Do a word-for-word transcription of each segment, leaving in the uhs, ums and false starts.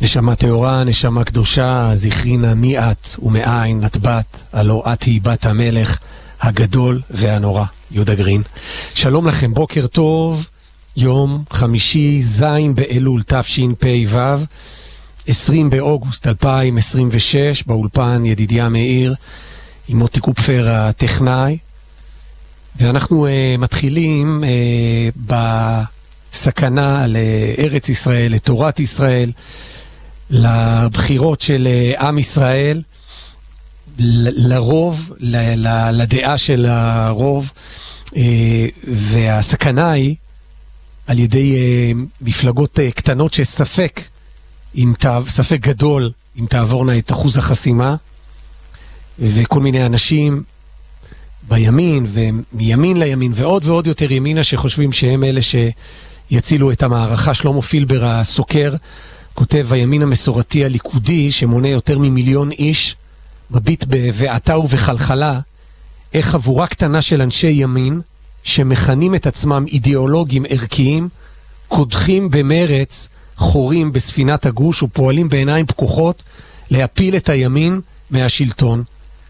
נשמה טהורה, נשמה קדושה, זכרינה מי את ומאין את בת, הלא את היא בת המלך הגדול והנורא. יהודה גרין. שלום לכם, בוקר טוב, יום חמישי זין באלול תשפ"ו, עשרים באוגוסט אלפיים עשרים ושש, באולפן ידידיה מאיר, עם מוטי קופפר הטכנאי, ואנחנו uh, מתחילים uh, בסכנה לארץ ישראל, לתורת ישראל, לבחירות של uh, עם ישראל, ל- לרוב, ל- ל- לדעה של הרוב, uh, והסכנה היא על ידי uh, מפלגות uh, קטנות שספק, עם תא, ספק גדול, אם תעבורנה את אחוז החסימה, וכל מיני אנשים בימין ומימין לימין ועוד ועוד יותר ימינה שחושבים שהם אלה שיצילו את המערכה. שלמה פילבר הסוקר כותב, הימין המסורתי הליכודי שמונה יותר ממיליון איש מביט בבעתה ובחלחלה איך חבורה קטנה של אנשי ימין שמכנים את עצמם אידיאולוגים ערכיים קודחים במרץ חורים בספינת הגוש ופועלים בעיניים פקוחות להפיל את הימין מהשלטון.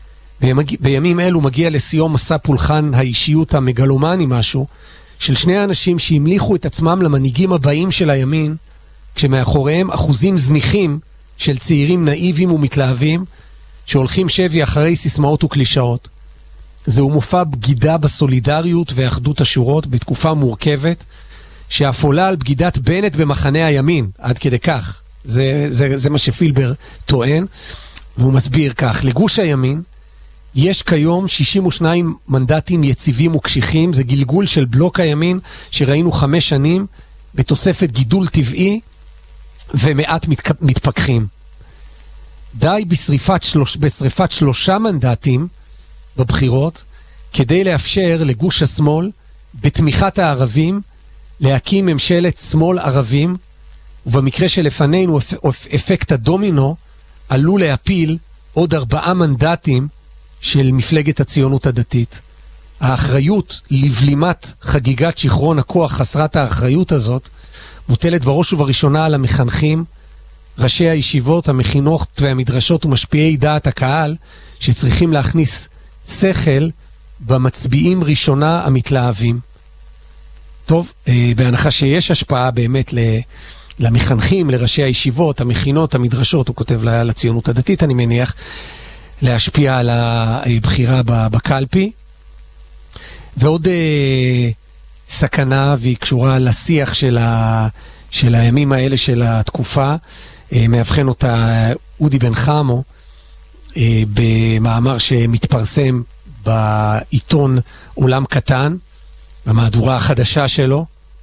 בימים אלו מגיע לסיום מסע פולחן האישיות המגלומני משהו של שני האנשים שהמליכו את עצמם למנהיגים הבאים של הימין, כשמאחוריהם אחוזים זניחים של צעירים נאיבים ומתלהבים שהולכים שבי אחרי סיסמאות וקלישאות. זהו מופע בגידה בסולידריות ואחדות השורות בתקופה מורכבת שאף עולה על בגידת בנט במחנה הימין, עד כדי כך. זה, זה, זה מה שפילבר טוען, והוא מסביר כך, לגוש הימין יש כיום שישים ושניים מנדטים יציבים וקשיחים, זה גלגול של בלוק הימין שראינו חמש שנים, בתוספת גידול טבעי ומעט מת, מתפקחים. די בשריפת, שלוש, בשריפת שלושה מנדטים בבחירות, כדי לאפשר לגוש השמאל, בתמיכת הערבים, להקים ממשלת שמאל ערבים, ובמקרה שלפנינו אפקט הדומינו עלול להפיל עוד ארבעה מנדטים של מפלגת הציונות הדתית. האחריות לבלימת חגיגת שחרון הכוח חסרת האחריות הזאת מוטלת בראש ובראשונה על המחנכים, ראשי הישיבות, המכינות והמדרשות ומשפיעי דעת הקהל, שצריכים להכניס שכל במצביעים ראשונה המתלהבים. טוב, בהנחה שיש השפעה באמת למחנכים, לראשי הישיבות, המכינות, המדרשות, הוא כותב לציונות הדתית, אני מניח, להשפיע על הבחירה בקלפי. ועוד סכנה, והיא קשורה לשיח של, ה, של הימים האלה של התקופה, מאבחן אותה אודי בן חמו, במאמר שמתפרסם בעיתון עולם קטן, במהדורה החדשה שלו,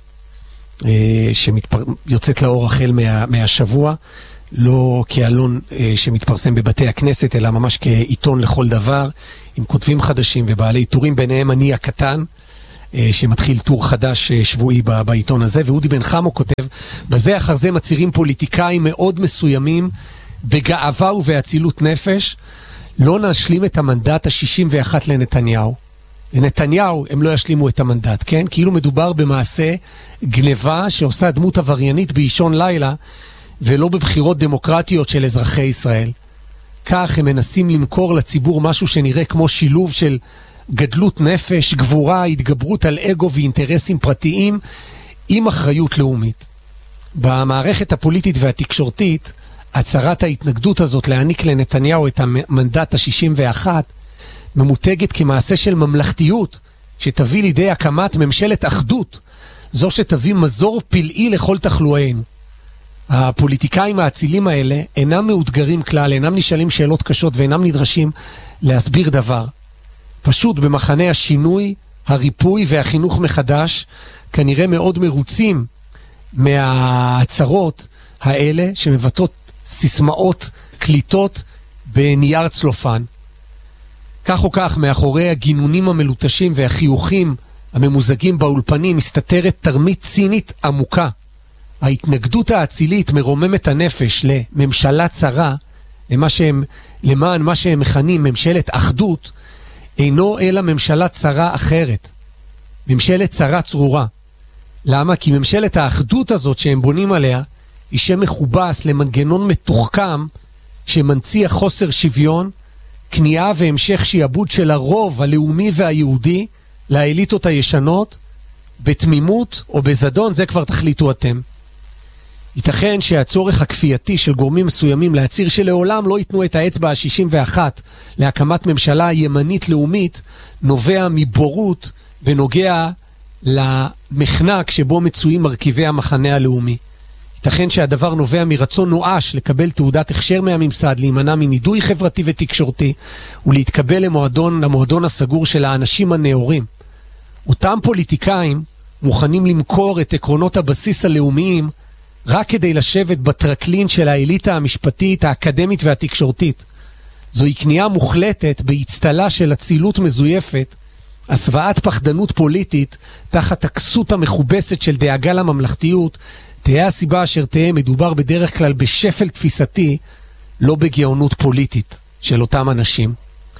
שיוצאת לאור החל מה, מהשבוע, לא כאלון שמתפרסם בבתי הכנסת, אלא ממש כעיתון לכל דבר, עם כותבים חדשים ובעלי טורים, ביניהם אני הקטן, שמתחיל טור חדש שבועי בעיתון הזה, ואודי בן חמו כותב, בזה אחר זה מצירים פוליטיקאים מאוד מסוימים, בגאווה ובאצילות נפש, לא נשלים את המנדט ה-שישים ואחת לנתניהו. לנתניהו הם לא ישלימו את המנדט, כן? כאילו מדובר במעשה גניבה שעושה דמות עבריינית באישון לילה, ולא בבחירות דמוקרטיות של אזרחי ישראל. כך הם מנסים למכור לציבור משהו שנראה כמו שילוב של גדלות נפש, גבורה, התגברות על אגו ואינטרסים פרטיים, עם אחריות לאומית. במערכת הפוליטית והתקשורתית, הצהרת ההתנגדות הזאת להעניק לנתניהו את המנדט ה-שישים ואחת, ממותגת כמעשה של ממלכתיות, שתביא לידי הקמת ממשלת אחדות, זו שתביא מזור פלאי לכל תחלואינו. הפוליטיקאים האצילים האלה אינם מאותגרים כלל, אינם נשאלים שאלות קשות ואינם נדרשים להסביר דבר. פשוט במחנה השינוי, הריפוי והחינוך מחדש, כנראה מאוד מרוצים מההצהרות האלה שמבטאות סיסמאות קליטות בנייר צלופן. כך או כך, מאחורי הגינונים המלוטשים והחיוכים הממוזגים באולפנים מסתתרת תרמית צינית עמוקה. ההתנגדות האצילית מרוממת הנפש לממשלה צרה, למה שהם, למען מה שהם מכנים ממשלת אחדות, אינו אלא ממשלה צרה אחרת. ממשלת צרה צרורה. למה? כי ממשלת האחדות הזאת שהם בונים עליה, היא שם מכובס למנגנון מתוחכם שמנציח חוסר שוויון, כניעה והמשך שיעבוד של הרוב הלאומי והיהודי לאליטות הישנות, בתמימות או בזדון, זה כבר תחליטו אתם. ייתכן שהצורך הכפייתי של גורמים מסוימים להצהיר שלעולם לא ייתנו את האצבע ה-שישים ואחת להקמת ממשלה ימנית לאומית, נובע מבורות ונוגע למחנק שבו מצויים מרכיבי המחנה הלאומי. ייתכן שהדבר נובע מרצון נואש לקבל תעודת הכשר מהממסד, להימנע מנידוי חברתי ותקשורתי ולהתקבל למועדון, למועדון הסגור של האנשים הנאורים. אותם פוליטיקאים מוכנים למכור את עקרונות הבסיס הלאומיים רק כדי לשבת בטרקלין של האליטה המשפטית, האקדמית והתקשורתית. זוהי כניעה מוחלטת בהצטלה של אצילות מזויפת, הסוואת פחדנות פוליטית תחת הכסות המכובסת של דאגה לממלכתיות. תהיה הסיבה אשר תהיה, מדובר בדרך כלל בשפל תפיסתי, לא בגאונות פוליטית של אותם אנשים.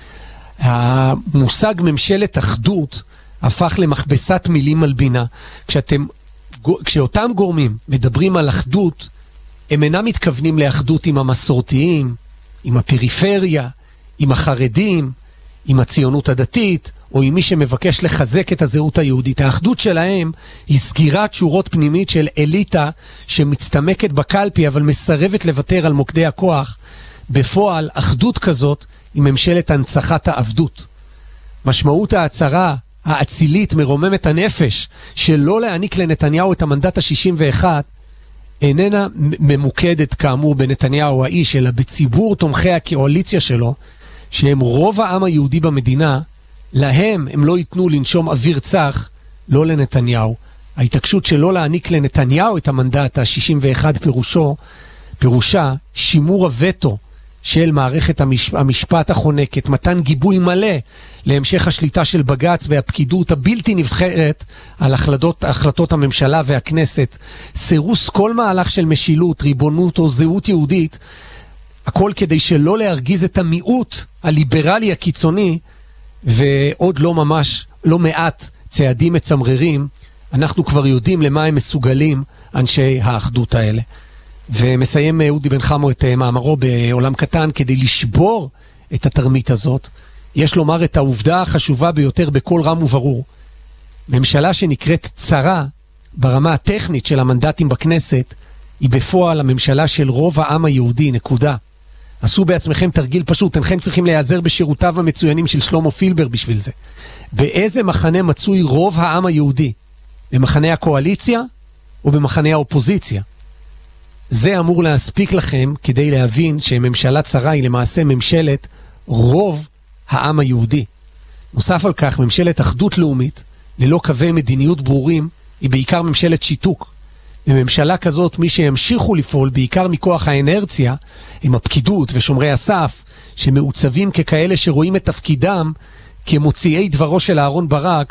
המושג ממשלת אחדות הפך למכבסת מילים מלבינה. כשאתם, כשאותם גורמים מדברים על אחדות, הם אינם מתכוונים לאחדות עם המסורתיים, עם הפריפריה, עם החרדים, עם הציונות הדתית, או עם מי שמבקש לחזק את הזהות היהודית. האחדות שלהם היא סגירת שורות פנימית של אליטה שמצטמקת בקלפי, אבל מסרבת לוותר על מוקדי הכוח. בפועל, אחדות כזאת היא ממשלת הנצחת העבדות. משמעות ההצהרה האצילית מרוממת הנפש שלא להעניק לנתניהו את המנדט ה-שישים ואחת, איננה ממוקדת כאמור בנתניהו האיש, אלא בציבור תומכי הקואליציה שלו, שהם רוב העם היהודי במדינה. להם הם לא ייתנו לנשום אוויר צח, לא לנתניהו. ההתעקשות שלא להעניק לנתניהו את המנדט ה-שישים ואחת פירושו, פירושה שימור הווטו של מערכת המשפ... המשפט החונקת, מתן גיבוי מלא להמשך השליטה של בג"ץ והפקידות הבלתי נבחרת על החלטות, החלטות הממשלה והכנסת, סירוס כל מהלך של משילות, ריבונות או זהות יהודית, הכל כדי שלא להרגיז את המיעוט הליברלי הקיצוני, ועוד לא ממש, לא מעט צעדים מצמררים, אנחנו כבר יודעים למה הם מסוגלים אנשי האחדות האלה. ומסיים אודי בן חמו את מאמרו בעולם קטן כדי לשבור את התרמית הזאת. יש לומר את העובדה החשובה ביותר בכל רם וברור. ממשלה שנקראת צרה ברמה הטכנית של המנדטים בכנסת, היא בפועל הממשלה של רוב העם היהודי, נקודה. עשו בעצמכם תרגיל פשוט, אינכם צריכים להיעזר בשירותיו המצוינים של שלמה פילבר בשביל זה. באיזה מחנה מצוי רוב העם היהודי? במחנה הקואליציה או במחנה האופוזיציה? זה אמור להספיק לכם כדי להבין שממשלה צרה היא למעשה ממשלת רוב העם היהודי. נוסף על כך, ממשלת אחדות לאומית ללא קווי מדיניות ברורים היא בעיקר ממשלת שיתוק. בממשלה כזאת מי שימשיכו לפעול בעיקר מכוח האנרציה עם הפקידות ושומרי הסף שמעוצבים ככאלה שרואים את תפקידם כמוציאי דברו של אהרון ברק,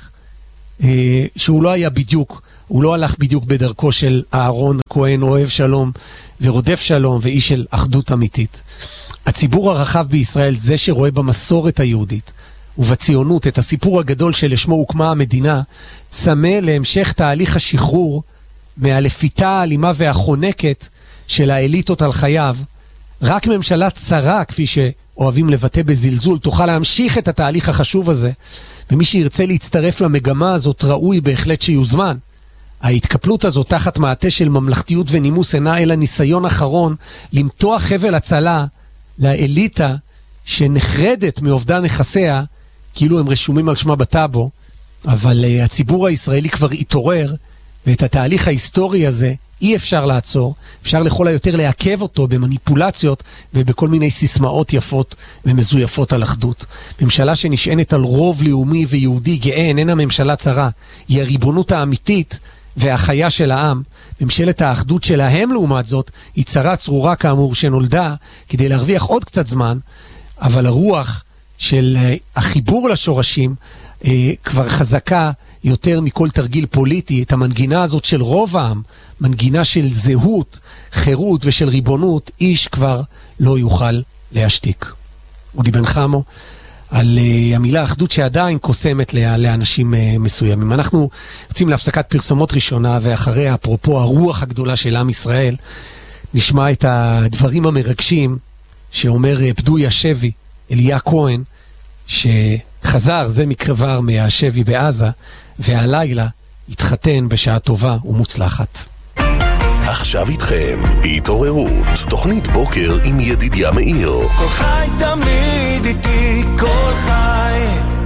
אה, שהוא לא היה בדיוק, הוא לא הלך בדיוק בדרכו של אהרון כהן אוהב שלום ורודף שלום ואיש של אחדות אמיתית. הציבור הרחב בישראל, זה שרואה במסורת היהודית ובציונות את הסיפור הגדול שלשמו הוקמה המדינה, צמא להמשך תהליך השחרור מהלפיתה האלימה והחונקת של האליטות על חייו. רק ממשלה צרה, כפי שאוהבים לבטא בזלזול, תוכל להמשיך את התהליך החשוב הזה, ומי שירצה להצטרף למגמה הזאת ראוי בהחלט שיוזמן. ההתקפלות הזאת תחת מעטה של ממלכתיות ונימוס אינה אלא ניסיון אחרון למתוח חבל הצלה לאליטה שנחרדת מאובדן נכסיה, כאילו הם רשומים על שמה בטאבו, אבל uh, הציבור הישראלי כבר התעורר, ואת התהליך ההיסטורי הזה אי אפשר לעצור, אפשר לכל היותר לעכב אותו במניפולציות ובכל מיני סיסמאות יפות ומזויפות על אחדות. ממשלה שנשענת על רוב לאומי ויהודי גאה איננה ממשלה צרה, היא הריבונות האמיתית והחיה של העם. ממשלת האחדות שלהם לעומת זאת היא צרה צרורה כאמור שנולדה כדי להרוויח עוד קצת זמן, אבל הרוח של החיבור לשורשים כבר חזקה יותר מכל תרגיל פוליטי. את המנגינה הזאת של רוב העם, מנגינה של זהות, חירות ושל ריבונות, איש כבר לא יוכל להשתיק. אודי בן חמו על uh, המילה אחדות שעדיין קוסמת לאנשים uh, מסוימים. אנחנו יוצאים להפסקת פרסומות ראשונה, ואחריה אפרופו הרוח הגדולה של עם ישראל, נשמע את הדברים המרגשים שאומר פדוי השבי, אליה כהן, שחזר זה מקרבר מהשבי בעזה, והלילה התחתן בשעה טובה ומוצלחת. עכשיו איתכם, בהתעוררות, תוכנית בוקר עם ידידיה מאיר. כל חי תמיד איתי, כל חי.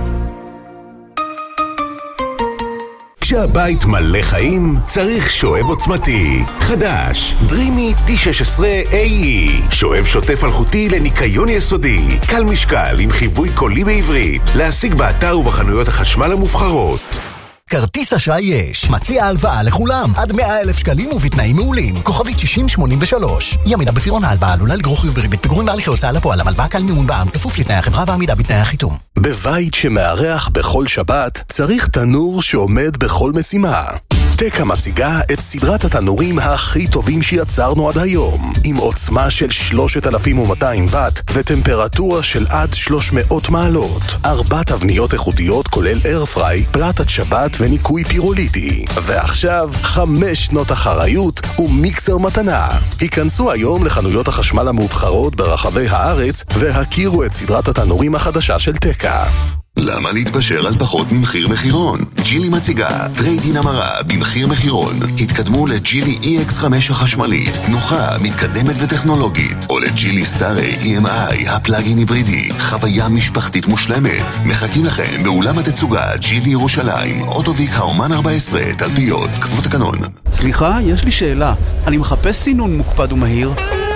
כשהבית מלא חיים, צריך שואב עוצמתי. חדש, דרימי טי שש עשרה איי אי. שואב שוטף אלחוטי לניקיון יסודי. קל משקל עם חיווי קולי בעברית. להשיג באתר ובחנויות החשמל המובחרות. כרטיס אשראי יש, מציע הלוואה לכולם, עד מאה אלף שקלים ובתנאים מעולים, כוכבית שישים שמונים ושלוש. אי עמידה בפירעון ההלוואה עלולה לגרור חיוב בריבית פיגורים בהליכי הוצאה לפועל, הלוואה קל מימון בע"מ, כפוף לתנאי החברה ועמידה בתנאי החיתום. בבית שמארח בכל שבת, צריך תנור שעומד בכל משימה. תקה מציגה את סדרת התנורים הכי טובים שיצרנו עד היום, עם עוצמה של שלושת אלפים ומאתיים וואט וטמפרטורה של עד שלוש מאות מעלות. ארבע תבניות איכותיות כולל איירפריי, פלטת שבת וניקוי פירוליטי. ועכשיו חמש שנות אחריות ומיקסר מתנה. היכנסו היום לחנויות החשמל המובחרות ברחבי הארץ והכירו את סדרת התנורים החדשה של תקה. למה להתפשר על פחות ממחיר מחירון? ג'ילי מציגה טרייד-אין המרה במחיר מחירון. התקדמו לג'ילי אי אקס חמש החשמלית, תנוחה, מתקדמת וטכנולוגית, או לג'ילי סטארי אי אם איי, הפלאגין היברידי, חוויה משפחתית מושלמת. מחכים לכם באולם התצוגה ג'ילי ירושלים, אוטוביק האומן ארבע עשרה, תלפיות, כפוף תקנון. סליחה, יש לי שאלה. אני מחפש סינון מוקפד ומהיר.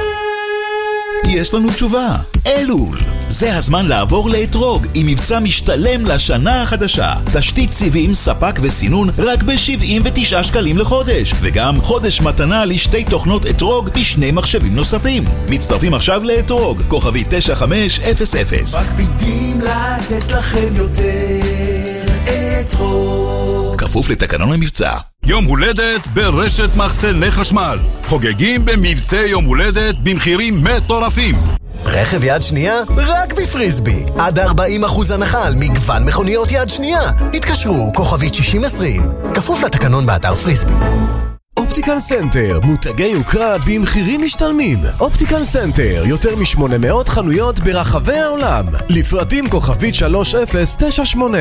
יש לנו תשובה. אלול. זה הזמן לעבור לאתרוג עם מבצע משתלם לשנה החדשה. תשתית סיבים, ספק וסינון רק ב-שבעים ותשעה שקלים לחודש, וגם חודש מתנה לשתי תוכנות אתרוג בשני מחשבים נוספים. מצטרפים עכשיו לאתרוג, כוכבי תשע חמש אפס אפס. מקפידים לתת לכם יותר אתרוג. כפוף לתקנון המבצע. יום הולדת ברשת מחסני חשמל. חוגגים במבצע יום הולדת במחירים מטורפים. רכב יד שנייה? רק בפריסבי. עד ארבעים אחוז הנחה על מגוון מכוניות יד שנייה. התקשרו, כוכבית שישים עשרים. כפוף לתקנון באתר פריסבי. אופטיקל סנטר, מותגי יוקרה במחירים משתלמים. אופטיקל סנטר, יותר מ-שמונה מאות חנויות ברחבי העולם. לפרטים כוכבית שלוש אפס תשע שמונה.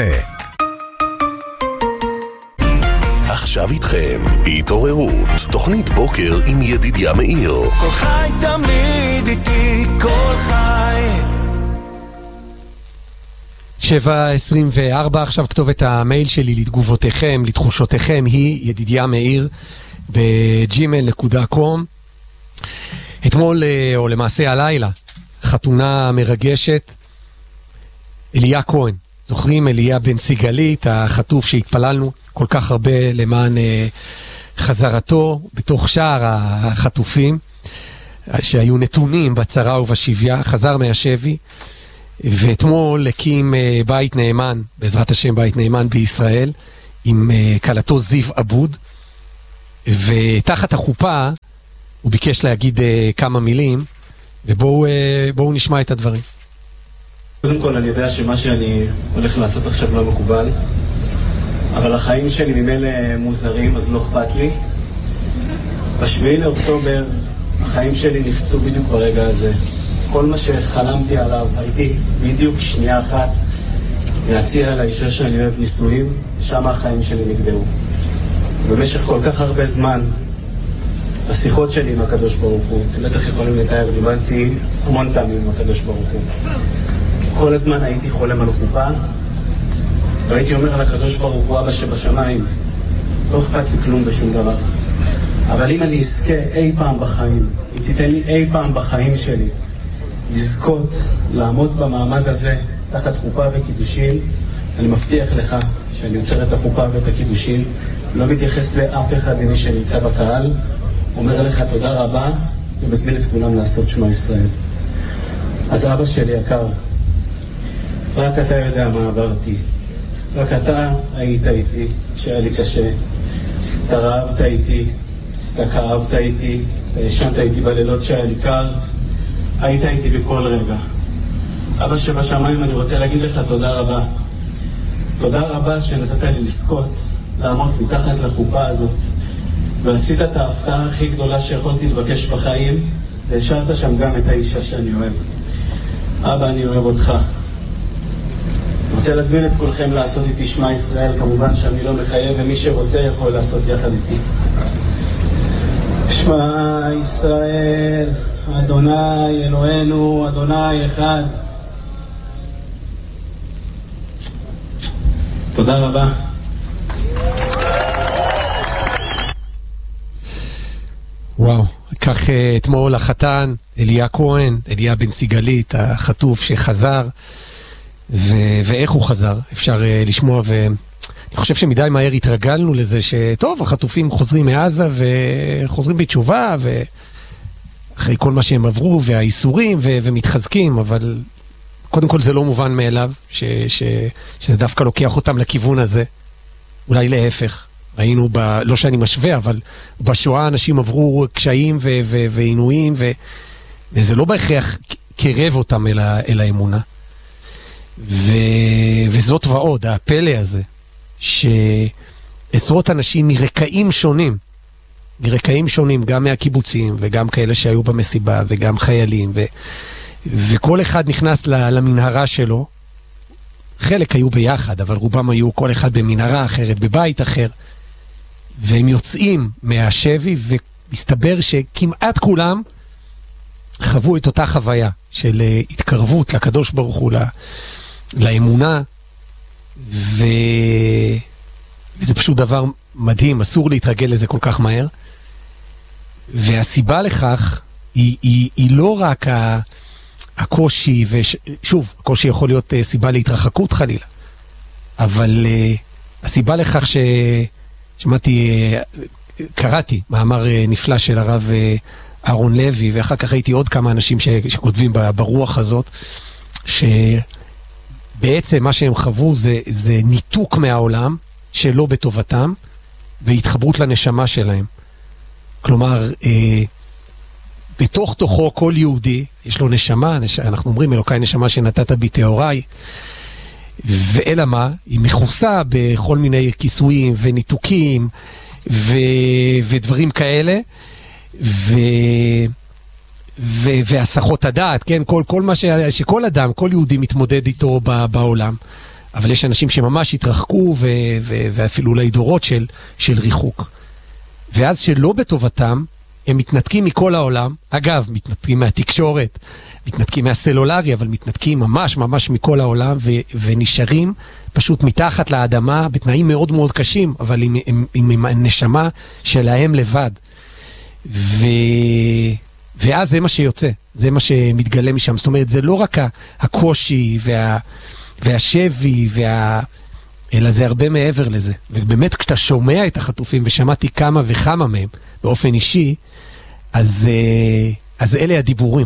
עכשיו איתכם, בהתעוררות, תוכנית בוקר עם ידידיה מאיר. כל חי תמיד איתי, כל חי. שבע עשרים וארבע, עכשיו כתובת המייל שלי לתגובותיכם, לתחושותיכם, היא ידידיה מאיר בג'ימייל נקודה קום. אתמול, או למעשה הלילה, חתונה מרגשת, אליה כהן. זוכרים, אליה בן סיגלית, החטוף שהתפללנו כל כך הרבה למען אה, חזרתו בתוך שער החטופים, שהיו נתונים בצרה ובשביה, חזר מהשבי, ואתמול הקים אה, בית נאמן, בעזרת השם בית נאמן בישראל, עם אה, קלתו זיו אבוד, ותחת החופה הוא ביקש להגיד אה, כמה מילים, ובואו אה, בואו נשמע את הדברים. קודם כל, אני יודע שמה שאני הולך לעשות עכשיו לא מקובל, אבל החיים שלי ממילא מוזרים, אז לא אכפת לי. בשביעי לאוקטובר החיים שלי נחצו בדיוק ברגע הזה. כל מה שחלמתי עליו, הייתי בדיוק שנייה אחת להציע לאישה שאני אוהב נישואים, ושם החיים שלי נגדעו. במשך כל כך הרבה זמן, השיחות שלי עם הקדוש ברוך הוא, אתם בטח יכולים לתאר, דיברתי המון פעמים עם הקדוש ברוך הוא. כל הזמן הייתי חולם על חופה, והייתי אומר על הקדוש ברוך הוא, אבא שבשמיים, לא אכפת לי כלום בשום דבר. אבל אם אני אזכה אי פעם בחיים, אם תיתן לי אי פעם בחיים שלי, לזכות, לעמוד במעמד הזה, תחת חופה וקידושין, אני מבטיח לך שאני יוצר את החופה ואת הקידושין, לא מתייחס לאף אחד ממי שנמצא בקהל, אומר לך תודה רבה, ומזמין את כולם לעשות שמע ישראל. אז אבא שלי יקר, רק אתה יודע מה עברתי, רק אתה היית איתי שהיה לי קשה, אתה רעבת איתי, אתה כאבת איתי, אתה ישנת איתי בלילות שהיה לי קר, היית איתי בכל רגע. אבא שבשמיים, אני רוצה להגיד לך תודה רבה. תודה רבה שנתת לי לזכות, לעמוד מתחת לחופה הזאת, ועשית את ההפתעה הכי גדולה שיכולתי לבקש בחיים, והשארת שם גם את האישה שאני אוהב. אבא, אני אוהב אותך. אני רוצה להזמין את כולכם לעשות איתי שמע ישראל, כמובן שאני לא מחייב, ומי שרוצה יכול לעשות יחד איתי. שמע ישראל, אדוני אלוהינו, אדוני אחד. תודה רבה. וואו, כך אתמול החתן, אליה כהן, אליה בן סיגלית, החטוף שחזר, ו- ואיך הוא חזר, אפשר לשמוע, ואני חושב שמדי מהר התרגלנו לזה שטוב, החטופים חוזרים מעזה וחוזרים בתשובה, ואחרי כל מה שהם עברו, והאיסורים, ו- ומתחזקים, אבל קודם כל זה לא מובן מאליו, ש- ש- שזה דווקא לוקח אותם לכיוון הזה, אולי להפך. ראינו, ב... לא שאני משווה, אבל בשואה אנשים עברו קשיים ו... ו... ועינויים, ו... וזה לא בהכרח קרב אותם אל, ה... אל האמונה. ו... וזאת ועוד, הפלא הזה, שעשרות אנשים מרקעים שונים, מרקעים שונים, גם מהקיבוצים, וגם כאלה שהיו במסיבה, וגם חיילים, ו... וכל אחד נכנס למנהרה שלו, חלק היו ביחד, אבל רובם היו כל אחד במנהרה אחרת, בבית אחר, והם יוצאים מהשבי, ומסתבר שכמעט כולם חוו את אותה חוויה של התקרבות לקדוש ברוך הוא, לאמונה, ו... וזה פשוט דבר מדהים, אסור להתרגל לזה כל כך מהר, והסיבה לכך היא, היא, היא לא רק ה... הקושי, ושוב, הקושי יכול להיות סיבה להתרחקות חלילה, אבל uh, הסיבה לכך ש... שמעתי, uh, קראתי מאמר uh, נפלא של הרב uh, אהרון לוי, ואחר כך ראיתי עוד כמה אנשים ש... שכותבים ברוח הזאת, שבעצם מה שהם חוו זה, זה ניתוק מהעולם שלא בטובתם, והתחברות לנשמה שלהם. כלומר, uh, בתוך תוכו כל יהודי, יש לו נשמה, נש... אנחנו אומרים, אלוקי נשמה שנתת בי טהוריי, ואלא מה, היא מכוסה בכל מיני כיסויים וניתוקים ו... ודברים כאלה, ו... ו... והסחות הדעת, כן? כל, כל מה ש... שכל אדם, כל יהודי מתמודד איתו ב... בעולם, אבל יש אנשים שממש התרחקו ו... ו... ואפילו אולי דורות של... של ריחוק. ואז שלא בטובתם, הם מתנתקים מכל העולם, אגב, מתנתקים מהתקשורת, מתנתקים מהסלולרי, אבל מתנתקים ממש ממש מכל העולם, ו- ונשארים פשוט מתחת לאדמה, בתנאים מאוד מאוד קשים, אבל עם, עם, עם, עם הנשמה שלהם לבד. ו... ואז זה מה שיוצא, זה מה שמתגלה משם. זאת אומרת, זה לא רק הקושי וה... והשבי, וה... אלא זה הרבה מעבר לזה. ובאמת, כשאתה שומע את החטופים, ושמעתי כמה וכמה מהם, באופן אישי, אז, אז אלה הדיבורים.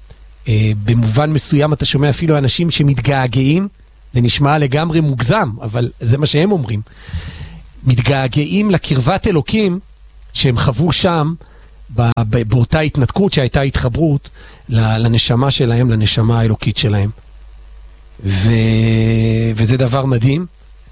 במובן מסוים אתה שומע אפילו אנשים שמתגעגעים, זה נשמע לגמרי מוגזם, אבל זה מה שהם אומרים. מתגעגעים לקרבת אלוקים שהם חוו שם, באותה התנתקות שהייתה התחברות לנשמה שלהם, לנשמה האלוקית שלהם. ו... וזה דבר מדהים.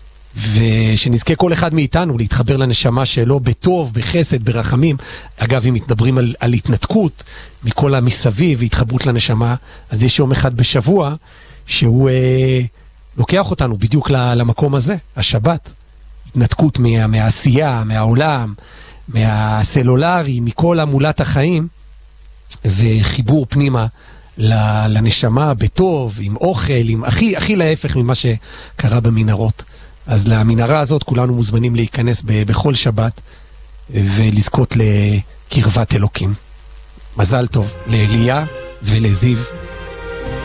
ושנזכה כל אחד מאיתנו להתחבר לנשמה שלו בטוב, בחסד, ברחמים. אגב, אם מתדברים על, על התנתקות מכל המסביב והתחברות לנשמה, אז יש יום אחד בשבוע שהוא אה, לוקח אותנו בדיוק למקום הזה, השבת. התנתקות מה, מהעשייה, מהעולם, מהסלולרי, מכל עמולת החיים, וחיבור פנימה לנשמה בטוב, עם אוכל, עם הכי, הכי להפך ממה שקרה במנהרות. אז למנהרה הזאת כולנו מוזמנים להיכנס בכל שבת ולזכות לקרבת אלוקים. מזל טוב לאליה ולזיו